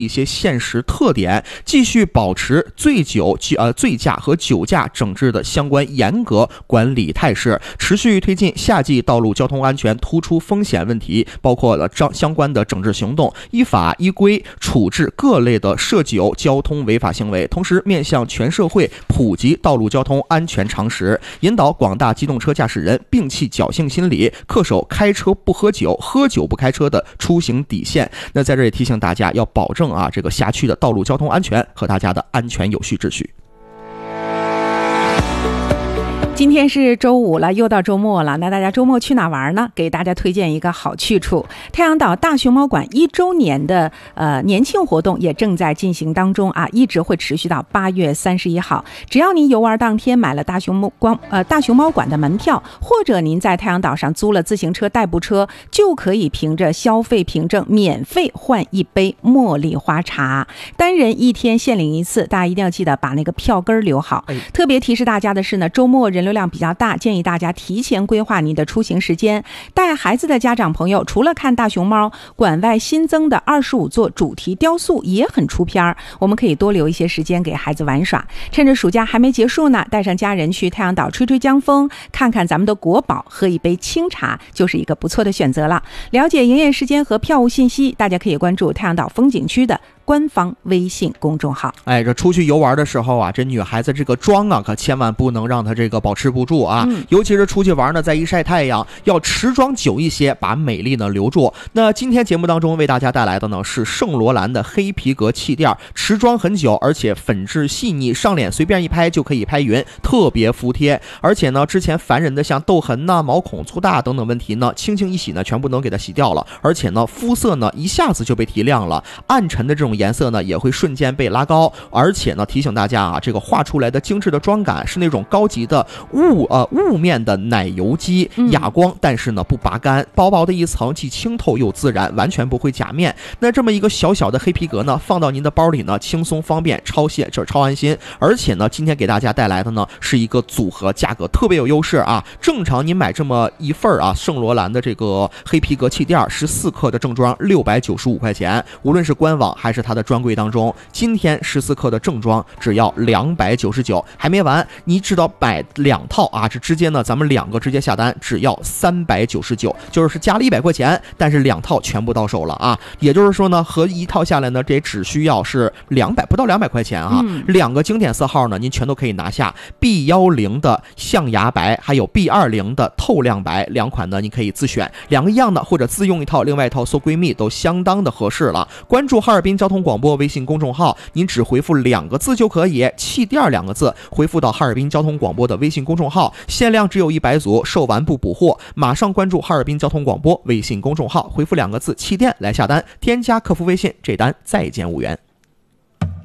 一些现实特点，继续保持醉驾和酒驾整治的相关严格管理态势，持续推进夏季道路交通安全突出风险问题，包括了相关的整治行动，依法依规处置各类的涉酒交通违法行为，同时面向全社会普及道路交通安全常识，引导广大机动车驾驶人摒弃侥幸心理，恪守开车不喝酒、喝酒不开车的出行底线。那在这里提醒大家要保证这个辖区的道路交通安全和大家的安全有序秩序。 今天是周五了，又到周末了，那大家周末去哪玩呢？给大家推荐一个好去处，太阳岛大熊猫馆1周年的年庆活动也正在进行当中啊，一直会持续到8月31号。只要您游玩当天买了大熊猫馆的门票，或者您在太阳岛上租了自行车代步车，就可以凭着消费凭证免费换一杯茉莉花茶，单人1天限领1次，大家一定要记得把那个票根留好。特别提示大家的是呢，周末人流量比较大，建议大家提前规划您的出行时间。带孩子的家长朋友，除了看大熊猫，馆外新增的25座主题雕塑也很出片，我们可以多留一些时间给孩子玩耍。趁着暑假还没结束呢，带上家人去太阳岛吹吹江风，看看咱们的国宝，喝一杯清茶，就是一个不错的选择了。了解营业时间和票务信息，大家可以关注太阳岛风景区的官方微信公众号。 这出去游玩的时候这女孩子这个妆可千万不能让她这个保持不住尤其是出去玩呢，在一晒太阳，要持妆久一些，把美丽呢留住。那今天节目当中为大家带来的呢是圣罗兰的黑皮革气垫，持妆很久，而且粉质细腻，上脸随便一拍就可以拍匀，特别服帖。而且呢，之前烦人的像痘痕毛孔粗大等等问题呢，轻轻一洗呢，全部能给它洗掉了。而且呢，肤色呢一下子就被提亮了，暗沉的这种颜色呢也会瞬间被拉高。而且呢，提醒大家这个画出来的精致的妆感是那种高级的雾面的奶油肌，哑光，但是呢不拔干，薄薄的一层，既清透又自然，完全不会假面。那这么一个小小的黑皮革呢，放到您的包里呢，轻松方便，超安心。而且呢，今天给大家带来的呢是一个组合，价格特别有优势正常您买这么一份圣罗兰的这个黑皮革气垫14克的正装695块钱，无论是官网还是它的专柜当中，今天14克的正装只要299。还没完，你知道买2套这直接呢咱们2个直接下单只要399，就是加了100块钱，但是2套全部到手了也就是说呢，和一套下来呢，这只需要是不到200块钱2个经典色号呢，您全都可以拿下。B10的象牙白，还有 B20的透亮白，2款呢你可以自选，2个一样的或者自用一套，另外一套送闺蜜都相当的合适了。关注哈尔滨交通广播微信公众号，您只回复2个字就可以，气垫2个字，回复到哈尔滨交通广播的微信公众号，限量只有100组，售完不补货。马上关注哈尔滨交通广播微信公众号，回复2个字气垫来下单，添加客服微信，这单再减5元。